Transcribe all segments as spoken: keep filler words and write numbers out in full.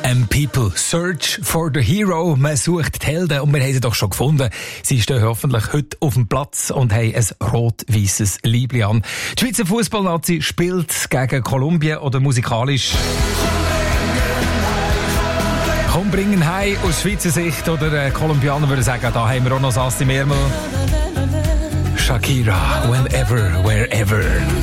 and People search for the hero. Man sucht die Helden und wir haben sie doch schon gefunden. Sie stehen hoffentlich heute auf dem Platz und haben ein rot-weisses Liebli an. Die Schweizer Fußballnazi spielt gegen Kolumbien oder musikalisch. Komm, bringen heim aus Schweizer Sicht oder äh, Kolumbianer würde sagen, da haben wir auch noch Sasti Mermel. Shakira, whenever, wherever.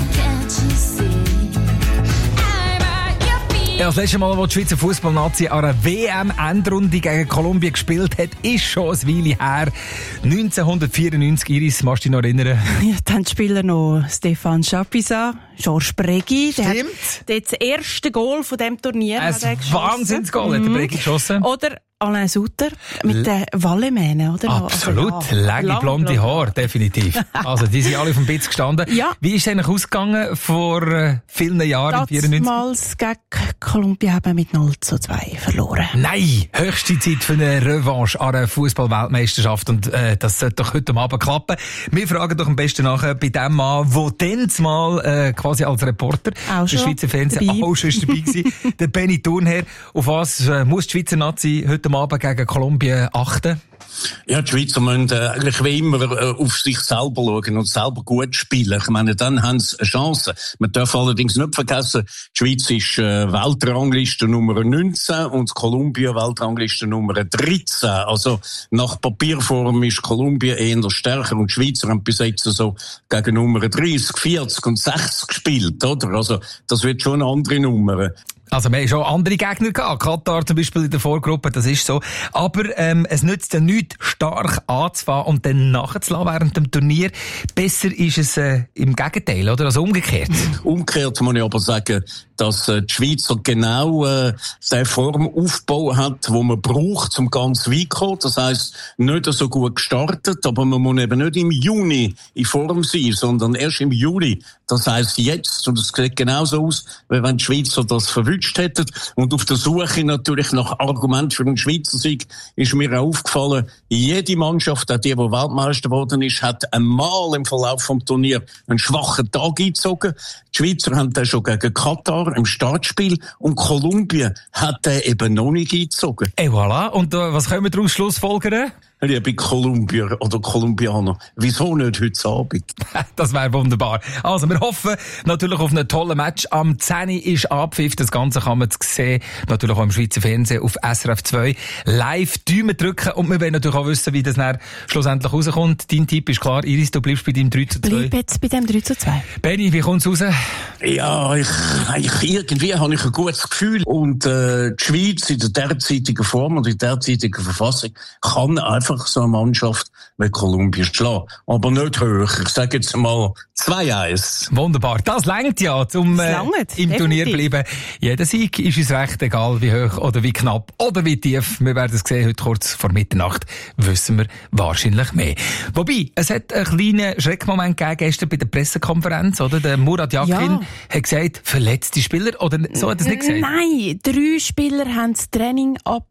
Ja, das letzte Mal, als die Schweizer Fußballnazi an einer W M-Endrunde gegen Kolumbien gespielt hat, ist schon ein Weile her. neunzehnhundertvierundneunzig, Iris, magst du dich noch erinnern? Ja, dann spielen noch Stefan Chapuisat, Georges Bregui. Der Stimmt. hat das erste Goal von diesem Turnier Ein Wahnsinnsgoal hat der Bregui geschossen. Oder Alain Sutter mit den Wallemähnen, oder? Absolut, also, ja, lange lang, blonde lang. Haare, definitiv. Also, die sind alle auf dem Bitz gestanden. Ja. Wie ist es eigentlich ausgegangen vor äh, vielen Jahren, vierundneunzig? Damals gegen Kolumbien haben wir mit null zu zwei verloren. Nein, höchste Zeit für eine Revanche an einer Fußball-Weltmeisterschaft und äh, das sollte doch heute Abend klappen. Wir fragen doch am besten nachher bei dem Mann, der dann mal äh, quasi als Reporter auch für Schweizer Fernsehen dabei. auch schon dabei war, der Benny Thurnherr. Auf was äh, muss die Schweizer Nazi heute Abend gegen Kolumbien achten? Ja, die Schweizer müssen äh, eigentlich wie immer äh, auf sich selber schauen und selber gut spielen. Ich meine, dann haben sie eine Chance. Man darf allerdings nicht vergessen, die Schweiz ist äh, Weltrangliste Nummer neunzehn und Kolumbien Weltrangliste Nummer dreizehn. Also nach Papierform ist Kolumbien eher stärker und die Schweizer haben bis jetzt so gegen Nummer dreißig, vierzig und sechzig gespielt, oder? Also das wird schon eine andere Nummer. Also, wir haben schon andere Gegner gehabt. Katar zum Beispiel in der Vorgruppe, das ist so. Aber, ähm, es nützt ja nichts, stark anzufangen und dann nachzulassen während dem Turnier. Besser ist es, äh, im Gegenteil, oder? Also umgekehrt. Umgekehrt muss ich aber sagen, dass äh, die Schweizer genau äh, den Formaufbau hat, wo man braucht, um ganz weit zu kommen. Das heisst, nicht so gut gestartet, aber man muss eben nicht im Juni in Form sein, sondern erst im Juli. Das heisst jetzt, und es sieht genauso aus, wie wenn die Schweizer das verwünscht hätten. Und auf der Suche natürlich nach Argument für den Schweizer Sieg ist mir auch aufgefallen, jede Mannschaft, auch die, die Weltmeister geworden ist, hat einmal im Verlauf vom Turnier einen schwachen Tag eingezogen. Die Schweizer haben den schon gegen Katar im Startspiel und Kolumbien hat den eben noch nicht eingezogen. Et voilà. Und äh, was können wir daraus schlussfolgern? Liebe Kolumbier oder Kolumbianer, wieso nicht heute Abend? Das wäre wunderbar. Also, wir hoffen natürlich auf einen tollen Match. Am zehn Uhr ist Abpfiff. Das Ganze kann man sehen. Natürlich auch im Schweizer Fernsehen auf S R F zwei. Live Daumen drücken. Und wir wollen natürlich auch wissen, wie das dann schlussendlich rauskommt. Dein Tipp ist klar. Iris, du bleibst bei deinem drei zu zwei. Bleib jetzt bei dem drei zu zwei. Benni, wie kommt's raus? Ja, ich, ich, irgendwie habe ich ein gutes Gefühl. Und äh, die Schweiz in der derzeitigen Form und in der derzeitigen Verfassung kann einfach so eine Mannschaft wie Kolumbien schlagen. Aber nicht höher. Ich sage jetzt mal zwei eins. Wunderbar. Das reicht ja, um äh, langt, im definitiv. Turnier bleiben. Jeder Sieg ist uns recht, egal wie hoch oder wie knapp oder wie tief. Wir werden es sehen, heute kurz vor Mitternacht wissen wir wahrscheinlich mehr. Wobei, es hat einen kleinen Schreckmoment gegeben gestern bei der Pressekonferenz, oder? Der Murat Yakin Ja. hat gesagt, verletzte Spieler, oder so hat er es nicht gesagt? Nein, drei Spieler haben das Training abgebrochen.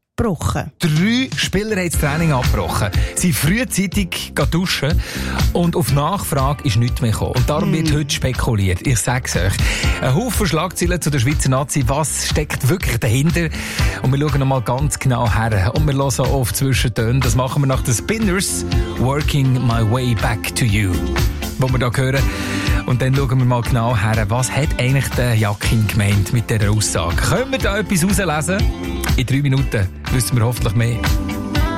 Drei Spieler haben das Training abgebrochen. Sie frühzeitig duschen und auf Nachfrage ist nichts mehr gekommen. Und darum wird heute spekuliert. Ich sag's euch. Ein Haufen Schlagzeilen zu der Schweizer Nazi. Was steckt wirklich dahinter? Und wir schauen nochmal ganz genau her. Und wir hören auch auf Zwischentöne. Das machen wir nach den Spinners. Working my way back to you. Wo wir da hören. Und dann schauen wir mal genau her, was hat eigentlich der Yakin gemeint mit dieser Aussage. Können wir da etwas herauslesen? In drei Minuten wissen wir hoffentlich mehr.